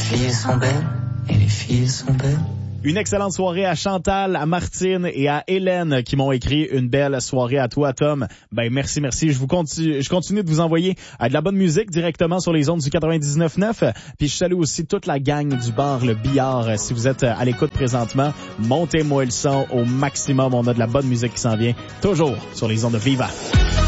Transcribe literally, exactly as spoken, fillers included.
filles sont belles, et les filles sont belles. Une excellente soirée à Chantal, à Martine et à Hélène qui m'ont écrit une belle soirée à toi, Tom. Ben, merci, merci. Je vous continue, je continue de vous envoyer euh, de la bonne musique directement sur les ondes du quatre-vingt-dix-neuf neuf. Puis je salue aussi toute la gang du bar Le Billard. Si vous êtes à l'écoute présentement, montez-moi le son au maximum. On a de la bonne musique qui s'en vient toujours sur les ondes de Viva.